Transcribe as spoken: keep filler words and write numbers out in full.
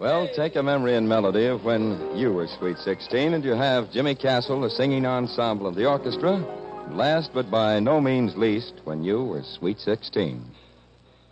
Well, take a memory and melody of when you were Sweet sixteen, and you have Jimmy Castle, the singing ensemble of the orchestra. And last, but by no means least, when you were Sweet sixteen.